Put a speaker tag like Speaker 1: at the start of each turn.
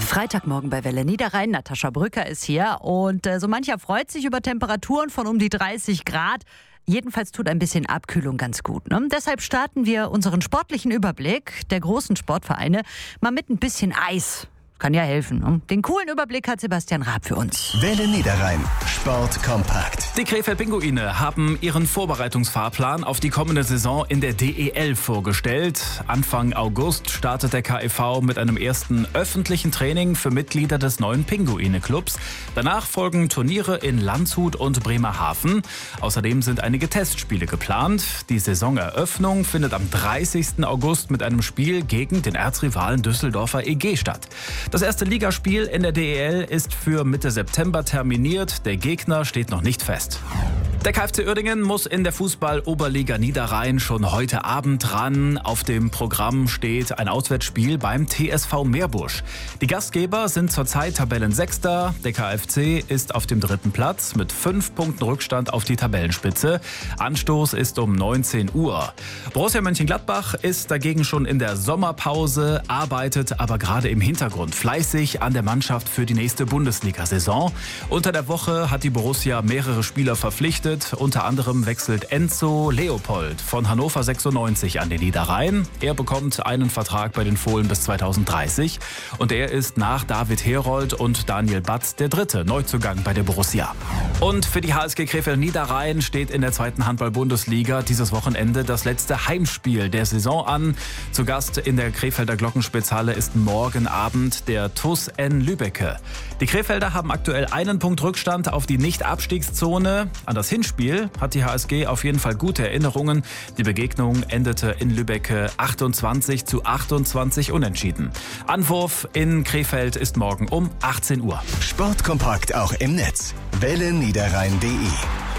Speaker 1: Freitagmorgen bei Welle Niederrhein. Natascha Brücker ist hier und so mancher freut sich über Temperaturen von um die 30 Grad. Jedenfalls tut ein bisschen Abkühlung ganz gut. Ne? Deshalb starten wir unseren sportlichen Überblick der großen Sportvereine mal mit ein bisschen Eis. Kann ja helfen. Ne? Den coolen Überblick hat Sebastian Raab für uns.
Speaker 2: Welle Niederrhein. Sport kompakt.
Speaker 3: Die Krefeld-Pinguine haben ihren Vorbereitungsfahrplan auf die kommende Saison in der DEL vorgestellt. Anfang August startet der KEV mit einem ersten öffentlichen Training für Mitglieder des neuen Pinguine-Clubs. Danach folgen Turniere in Landshut und Bremerhaven. Außerdem sind einige Testspiele geplant. Die Saisoneröffnung findet am 30. August mit einem Spiel gegen den Erzrivalen Düsseldorfer EG statt. Das erste Ligaspiel in der DEL ist für Mitte September terminiert. Der Gegner steht noch nicht fest. Der KfC Uerdingen muss in der Fußball-Oberliga Niederrhein schon heute Abend ran. Auf dem Programm steht ein Auswärtsspiel beim TSV Meerbusch. Die Gastgeber sind zurzeit Tabellensechster. Der KfC ist auf dem 3. Platz mit 5 Punkten Rückstand auf die Tabellenspitze. Anstoß ist um 19 Uhr. Borussia Mönchengladbach ist dagegen schon in der Sommerpause, arbeitet aber gerade im Hintergrund fleißig an der Mannschaft für die nächste Bundesliga-Saison. Unter der Woche hat die Borussia mehrere Spieler verpflichtet. Unter anderem wechselt Enzo Leopold von Hannover 96 an den Niederrhein. Er bekommt einen Vertrag bei den Fohlen bis 2030 und er ist nach David Herold und Daniel Batz der dritte Neuzugang bei der Borussia. Und für die HSG Krefeld Niederrhein steht in der 2. Handball-Bundesliga dieses Wochenende das letzte Heimspiel der Saison an. Zu Gast in der Krefelder Glockenspitzhalle ist morgen Abend der TuS N Lübbecke. Die Krefelder haben aktuell einen Punkt Rückstand auf die Nicht-Abstiegszone. An das Hinspiel hat die HSG auf jeden Fall gute Erinnerungen. Die Begegnung endete in Lübbecke 28:28 unentschieden. Anwurf in Krefeld ist morgen um 18 Uhr.
Speaker 2: Sportkompakt auch im Netz. welleniederrhein.de